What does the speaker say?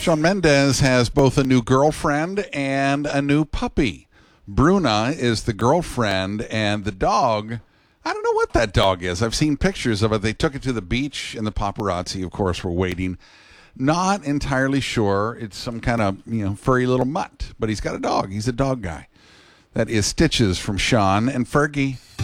Shawn Mendes has both a new girlfriend and a new puppy. Bruna is the girlfriend, and the dog, I don't know what that dog is. I've seen pictures of it. They took it to the beach, and the paparazzi, of course, were waiting. Not entirely sure. It's some kind of, furry little mutt, but he's got a dog. He's a dog guy. That is Stitches from Shawn and Fergie.